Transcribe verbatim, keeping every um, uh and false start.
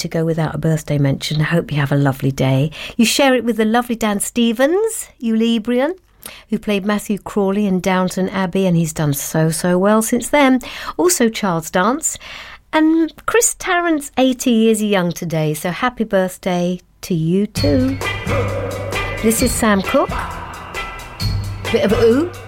to go without a birthday mention. I hope you have a lovely day. You share it with the lovely Dan Stevens, Ulibrian, who played Matthew Crawley in Downton Abbey, and he's done so, so well since then. Also Charles Dance. And Chris Tarrant's eighty years young today, so happy birthday to you too. This is Sam Cooke. Bit of a ooh.